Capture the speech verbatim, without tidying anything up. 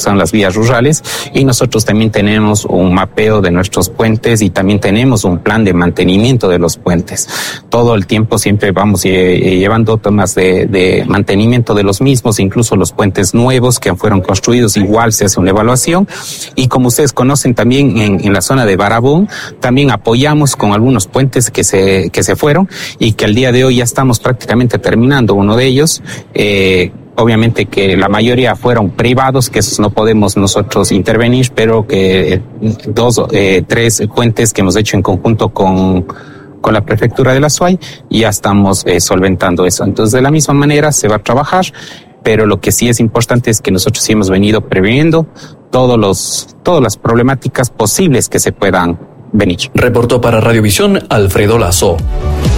son las vías rurales, y nosotros también tenemos un mapeo de nuestros puentes y también tenemos un plan de mantenimiento de los puentes. Todo el tiempo siempre vamos eh, llevando temas de, de mantenimiento de los mismos, incluso los puentes nuevos que fueron construidos, igual se hace una evaluación. Y como ustedes conocen también en, en la zona de Barabón, también apoyamos con algunos puentes que se, que se fueron y que al día de hoy ya estamos prácticamente terminando uno de ellos. Eh, Obviamente que la mayoría fueron privados, que esos no podemos nosotros intervenir, pero que dos, eh, tres puentes que hemos hecho en conjunto con, con la prefectura de la Suay, ya estamos eh, solventando eso. Entonces, de la misma manera se va a trabajar, pero lo que sí es importante es que nosotros sí hemos venido previniendo todos los, todas las problemáticas posibles que se puedan venir. Reportó para Radiovisión Alfredo Lazo.